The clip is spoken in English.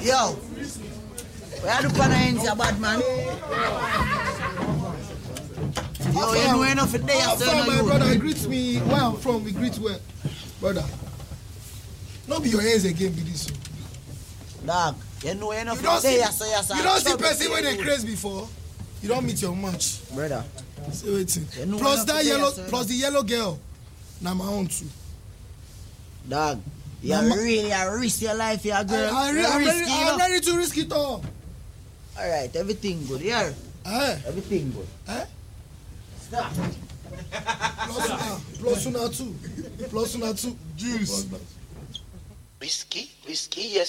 Yo, where the pan ends a bad man? Yo, you know enough for day after my brother greets me where I'm from, we greet well. Brother. Not be your hands again be this. Dog, you know enough for day after you don't see person when they craze before. You don't meet your match. Brother. Say waiting. Plus that yellow, plus the yellow girl. Now my own too. Dog, you really risk your life, your girl. I'm ready to risk it all. Alright, everything good, yeah? Everything good. Stop. Plus una two. Juice. Whiskey, yes.